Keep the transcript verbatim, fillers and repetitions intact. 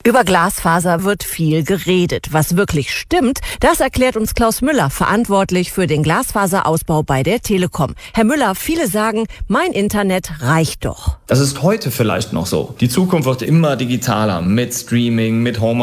Über Glasfaser wird viel geredet. Was wirklich stimmt, das erklärt uns Klaus Müller, verantwortlich für den Glasfaserausbau bei der Telekom. Herr Müller, viele sagen, mein Internet reicht doch. Das ist heute vielleicht noch so. Die Zukunft wird immer digitaler mit Streaming, mit Home